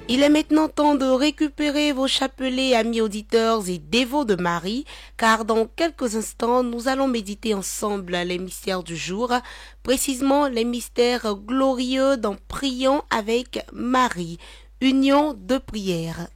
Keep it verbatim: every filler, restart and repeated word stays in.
Il est maintenant temps de récupérer vos chapelets, amis auditeurs et dévots de Marie, car dans quelques instants, nous allons méditer ensemble les mystères du jour, précisément les mystères glorieux dans Prions avec Marie, union de prière.